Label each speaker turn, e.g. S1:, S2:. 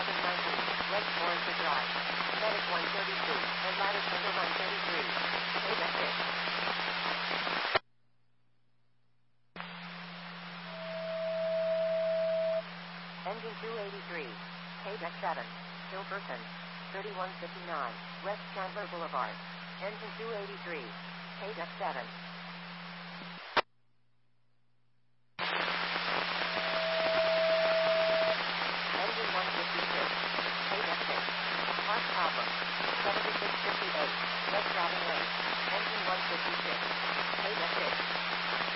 S1: West Forester Drive. Medic 132, Atlantic Center 133. Payback 6. Engine 283. Payback 7. Still person. 3159. West Chandler Boulevard. Engine 283. Payback 7.